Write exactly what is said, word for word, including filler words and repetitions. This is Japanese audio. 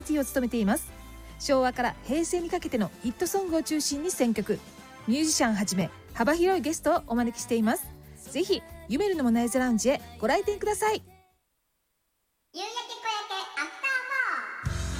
ティを務めています。昭和から平成にかけてのヒットソングを中心に選曲、ミュージシャンはじめ幅広いゲストをお招きしています。ぜひ夢るのもナイズラウンジへご来店ください。 夕焼け小焼け